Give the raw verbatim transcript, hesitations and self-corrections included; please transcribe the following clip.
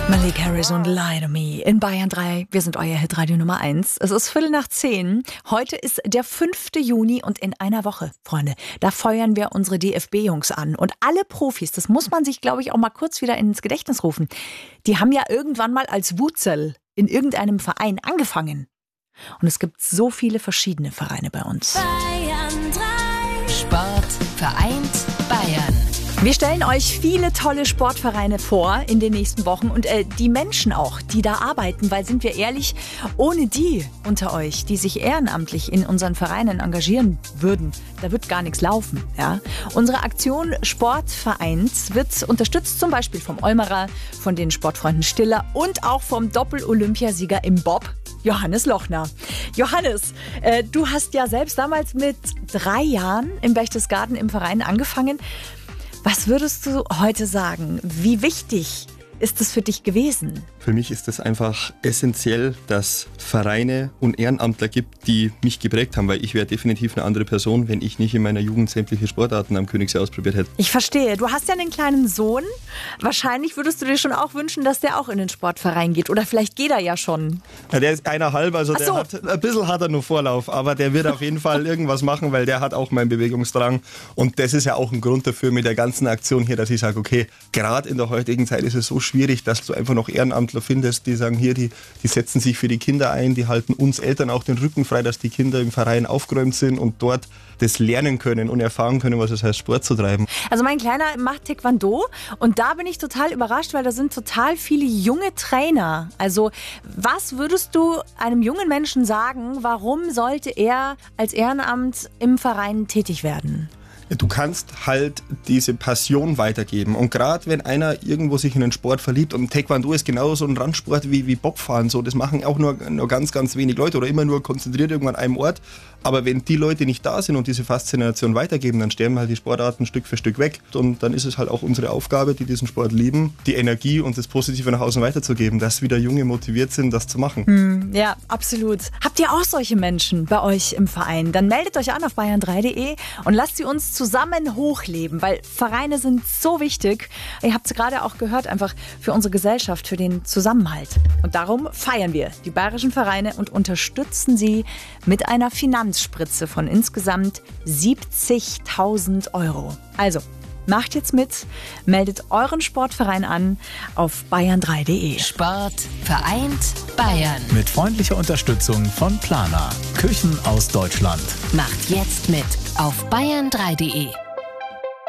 Malik Harris und Lie to Me in Bayern drei. Wir sind euer Hitradio Nummer eins. Es ist Viertel nach zehn. Heute ist der fünfte Juni und in einer Woche, Freunde, da feuern wir unsere D F B-Jungs an. Und alle Profis, das muss man sich, glaube ich, auch mal kurz wieder ins Gedächtnis rufen, die haben ja irgendwann mal als Wutzel in irgendeinem Verein angefangen. Und es gibt so viele verschiedene Vereine bei uns. Bayern drei. Sport vereint Bayern. Wir stellen euch viele tolle Sportvereine vor in den nächsten Wochen und äh, die Menschen auch, die da arbeiten, weil, sind wir ehrlich, ohne die unter euch, die sich ehrenamtlich in unseren Vereinen engagieren würden, da wird gar nichts laufen. Ja? Unsere Aktion Sportvereins wird unterstützt zum Beispiel vom Olmerer, von den Sportfreunden Stiller und auch vom Doppel-Olympiasieger im Bob, Johannes Lochner. Johannes, äh, du hast ja selbst damals mit drei Jahren im Berchtesgaden im Verein angefangen. Was würdest du heute sagen? Wie wichtig ist es für dich gewesen? Für mich ist es einfach essentiell, dass Vereine und Ehrenamtler gibt, die mich geprägt haben, weil ich wäre definitiv eine andere Person, wenn ich nicht in meiner Jugend sämtliche Sportarten am Königssee ausprobiert hätte. Ich verstehe. Du hast ja einen kleinen Sohn. Wahrscheinlich würdest du dir schon auch wünschen, dass der auch in den Sportverein geht. Oder vielleicht geht er ja schon. Ja, der ist eineinhalb, also Ach so. der hat, ein bisschen hat er noch Vorlauf, aber der wird auf jeden Fall irgendwas machen, weil der hat auch meinen Bewegungsdrang. Und das ist ja auch ein Grund dafür mit der ganzen Aktion hier, dass ich sage, okay, gerade in der heutigen Zeit ist es so schwierig, dass du einfach noch Ehrenamtler findest, die sagen, hier, die, die setzen sich für die Kinder ein, die halten uns Eltern auch den Rücken frei, dass die Kinder im Verein aufgeräumt sind und dort das lernen können und erfahren können, was es heißt, Sport zu treiben. Also mein Kleiner macht Taekwondo und da bin ich total überrascht, weil da sind total viele junge Trainer. Also was würdest du einem jungen Menschen sagen, warum sollte er als Ehrenamt im Verein tätig werden? Du kannst halt diese Passion weitergeben. Und gerade wenn einer irgendwo sich in den Sport verliebt, und Taekwondo ist genauso so ein Randsport wie, wie Bobfahren, so, das machen auch nur, nur ganz, ganz wenig Leute oder immer nur konzentriert irgendwo an einem Ort. Aber wenn die Leute nicht da sind und diese Faszination weitergeben, dann sterben halt die Sportarten Stück für Stück weg. Und dann ist es halt auch unsere Aufgabe, die diesen Sport lieben, die Energie und das Positive nach außen weiterzugeben, dass wieder Junge motiviert sind, das zu machen. Hm, ja, absolut. Habt ihr auch solche Menschen bei euch im Verein? Dann meldet euch an auf bayern drei punkt de und lasst sie uns zusammen hochleben, weil Vereine sind so wichtig. Ihr habt es gerade auch gehört, einfach für unsere Gesellschaft, für den Zusammenhalt. Und darum feiern wir die bayerischen Vereine und unterstützen sie mit einer Finanzspritze von insgesamt siebzigtausend Euro. Also, macht jetzt mit, meldet euren Sportverein an auf bayern drei punkt de. Sport vereint Bayern. Mit freundlicher Unterstützung von Plana. Küchen aus Deutschland. Macht jetzt mit auf bayern drei punkt de.